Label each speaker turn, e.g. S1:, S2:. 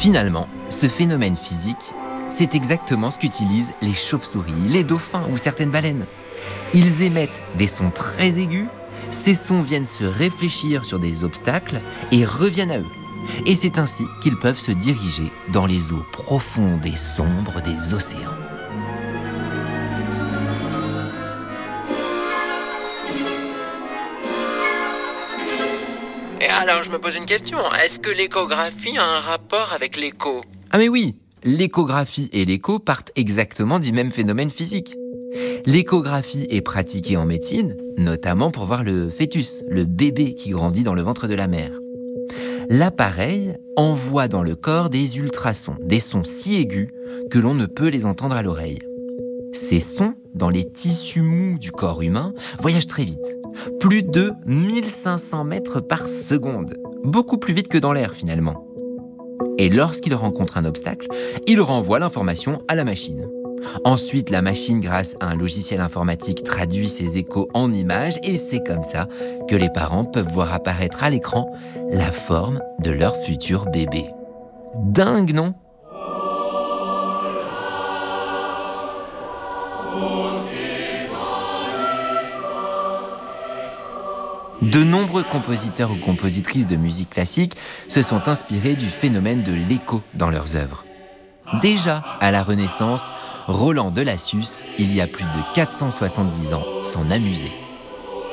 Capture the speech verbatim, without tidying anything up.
S1: Finalement, ce phénomène physique, c'est exactement ce qu'utilisent les chauves-souris, les dauphins ou certaines baleines. Ils émettent des sons très aigus, ces sons viennent se réfléchir sur des obstacles et reviennent à eux. Et c'est ainsi qu'ils peuvent se diriger dans les eaux profondes et sombres des océans.
S2: Et alors, je me pose une question. Est-ce que l'échographie a un rapport avec l'écho ?
S1: Ah mais oui, l'échographie et l'écho partent exactement du même phénomène physique. L'échographie est pratiquée en médecine, notamment pour voir le fœtus, le bébé qui grandit dans le ventre de la mère. L'appareil envoie dans le corps des ultrasons, des sons si aigus que l'on ne peut les entendre à l'oreille. Ces sons, dans les tissus mous du corps humain, voyagent très vite, plus de mille cinq cents mètres par seconde, beaucoup plus vite que dans l'air finalement. Et lorsqu'il rencontre un obstacle, il renvoie l'information à la machine. Ensuite, la machine, grâce à un logiciel informatique, traduit ces échos en images et c'est comme ça que les parents peuvent voir apparaître à l'écran la forme de leur futur bébé. Dingue, non ? De nombreux compositeurs ou compositrices de musique classique se sont inspirés du phénomène de l'écho dans leurs œuvres. Déjà, à la Renaissance, Roland de Lassus, il y a plus de quatre cent soixante-dix ans, s'en amusait.